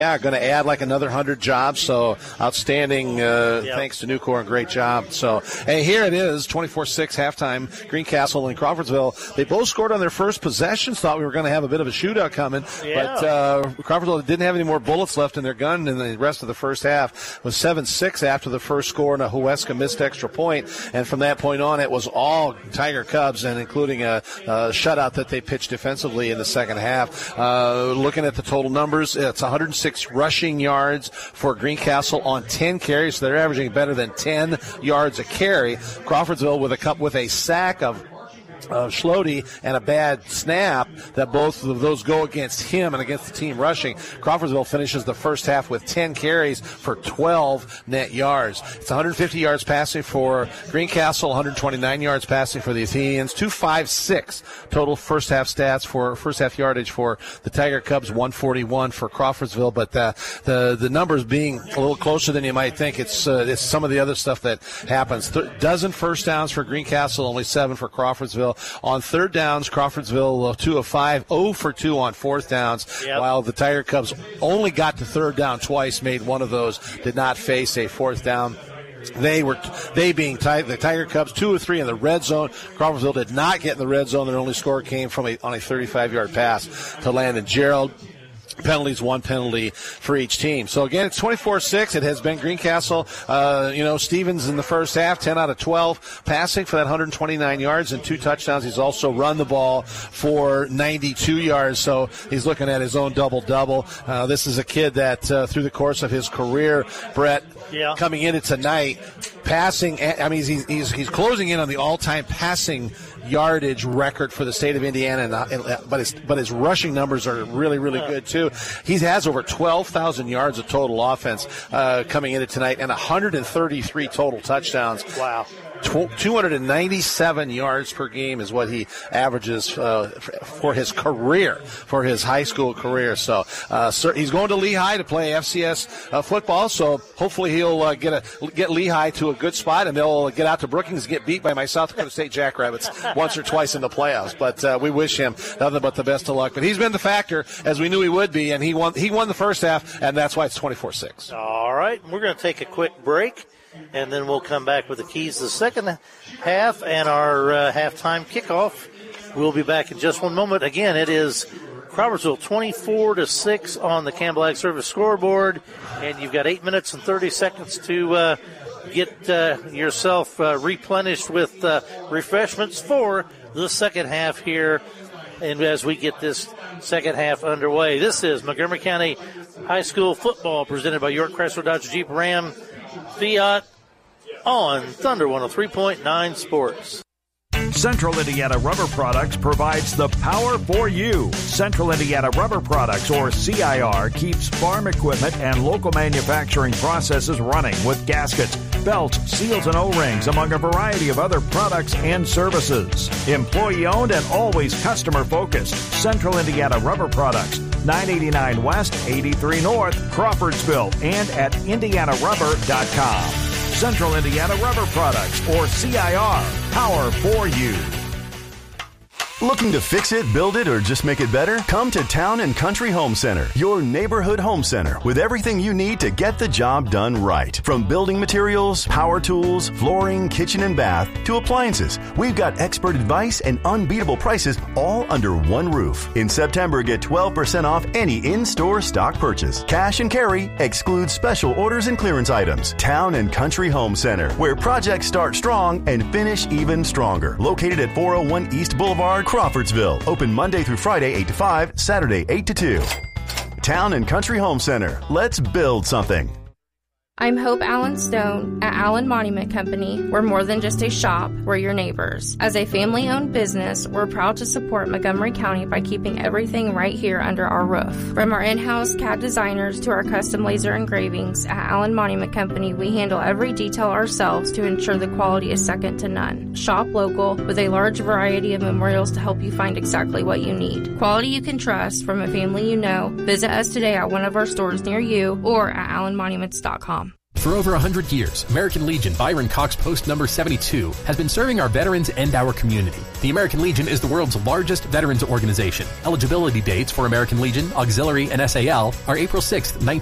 Yeah, going to add like another 100 jobs, so outstanding. Thanks to Nucor, and great job. So, hey, here it is, 24-6 halftime, Greencastle and Crawfordsville. They both scored on their first possessions, thought we were going to have a bit of a shootout coming, but Crawfordsville didn't have any more bullets left in their gun in the rest of the first half. It was 7-6 after the first score, and a Huesca missed extra point, and from that point on, it was all Tiger Cubs, and including a shutout that they pitched defensively in the second half. Looking at the total numbers, it's 106 rushing yards for Greencastle on 10 carries, so they're averaging better than 10 yards a carry. Crawfordsville with a sack of Schlody and a bad snap, that both of those go against him and against the team rushing. Crawfordsville finishes the first half with 10 carries for 12 net yards. It's 150 yards passing for Greencastle, 129 yards passing for the Athenians, 256 total first half stats for first half yardage for the Tiger Cubs, 141 for Crawfordsville, but the numbers being a little closer than you might think. It's some of the other stuff that happens. Dozen first downs for Greencastle, only 7 for Crawfordsville. On third downs, Crawfordsville 2 of 5, 0 for 2 on fourth downs, while the Tiger Cubs only got to third down twice, made one of those, did not face a fourth down. The Tiger Cubs 2 of 3 in the red zone. Crawfordsville did not get in the red zone. Their only score came from on a 35-yard pass to Landon Gerald. Penalties, 1 penalty for each team. So again, it's 24-6. It has been Greencastle. Stevens in the first half, 10 out of 12 passing for that 129 yards and 2 touchdowns. He's also run the ball for 92 yards. So he's looking at his own double-double. This is a kid that through the course of his career, Brett, coming into tonight, passing. I mean, he's closing in on the all-time passing yardage record for the state of Indiana, but his rushing numbers are really, really good too. He has over 12,000 yards of total offense coming into tonight, and 133 total touchdowns. Wow. 297 yards per game is what he averages for his career, for his high school career. So he's going to Lehigh to play FCS football. So hopefully he'll get Lehigh to a good spot, and they'll get out to Brookings and get beat by my South Dakota State Jackrabbits once or twice in the playoffs. But we wish him nothing but the best of luck. But he's been the factor, as we knew he would be, and he won the first half, and that's why it's 24-6. All right, we're going to take a quick break, and then we'll come back with the keys to the second half and our halftime kickoff. We'll be back in just one moment. Again, it is Crawfordsville 24-6 on the Campbell Ag Service scoreboard, and you've got 8 minutes and 30 seconds to get yourself replenished with refreshments for the second half here. And as we get this second half underway, this is Montgomery County High School football presented by York Chrysler Dodge Jeep Ram Fiat on Thunder 103.9 Sports. Central Indiana Rubber Products provides the power for you. Central Indiana Rubber Products, or CIR, keeps farm equipment and local manufacturing processes running with gaskets, belts, seals, and O-rings, among a variety of other products and services. Employee-owned and always customer-focused. Central Indiana Rubber Products, 989 West, 83 North, Crawfordsville, and at IndianaRubber.com. Central Indiana Rubber Products, or CIR, power for you. Looking to fix it, build it, or just make it better? Come to Town and Country Home Center, your neighborhood home center, with everything you need to get the job done right. From building materials, power tools, flooring, kitchen and bath, to appliances, we've got expert advice and unbeatable prices all under one roof. In September, get 12% off any in-store stock purchase. Cash and carry excludes special orders and clearance items. Town and Country Home Center, where projects start strong and finish even stronger. Located at 401 East Boulevard, Crawfordsville. Open Monday through Friday 8 to 5, Saturday 8 to 2. Town and Country Home Center. Let's build something. I'm Hope Allen Stone at Allen Monument Company. We're more than just a shop, we're your neighbors. As a family-owned business, we're proud to support Montgomery County by keeping everything right here under our roof. From our in-house CAD designers to our custom laser engravings, at Allen Monument Company, we handle every detail ourselves to ensure the quality is second to none. Shop local with a large variety of memorials to help you find exactly what you need. Quality you can trust from a family you know. Visit us today at one of our stores near you or at allenmonuments.com. For over 100 years, American Legion Byron Cox Post number 72 has been serving our veterans and our community. The American Legion is the world's largest veterans organization. Eligibility dates for American Legion, Auxiliary, and SAL are April 6th,